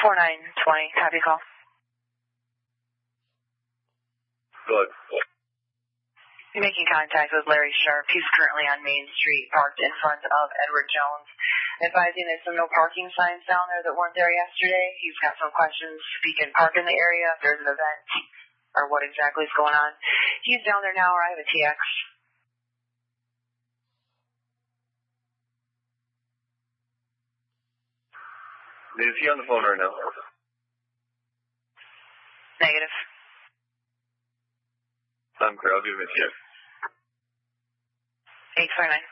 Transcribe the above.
4920, copy call. Good. You're making contact with Larry Sharp. He's currently on Main Street, parked in front of Edward Jones. Advising there's some no parking signs down there that weren't there yesterday. He's got some questions if he can park in the area, if there's an event, or what exactly is going on. He's down there now, or I have a TX. Is he on the phone right now? Negative. I'm clear. I'll give him a TX. 849.